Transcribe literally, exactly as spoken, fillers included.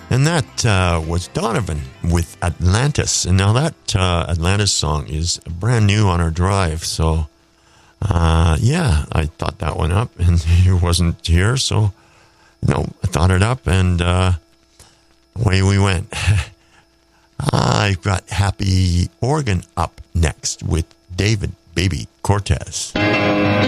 And that uh, was Donovan with Atlantis. And now that uh, Atlantis song is brand new on our drive. So, uh, yeah, I thought that one up and he wasn't here. So, no, I thought it up and uh, away we went. I've got Happy Organ up next with David Baby Cortez.